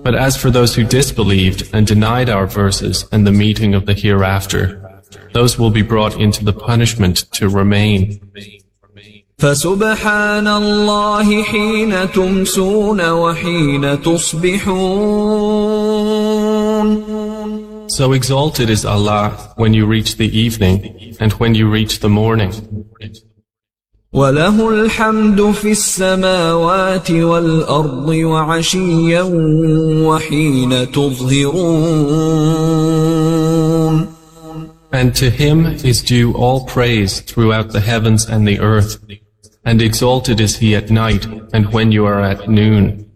But as for those who disbelieved and denied our verses and the meeting of the hereafter, those will be brought into the punishment to remain. فسبحان الله حين تمسون وحين تصبحون. So exalted is Allah when you reach the evening and when you reach the morning. وله الحمد في السماوات والأرض وعشيا وحين تظهرون. And to him is due all praise throughout the heavens and the earth, and exalted is he at night and when you are at noon.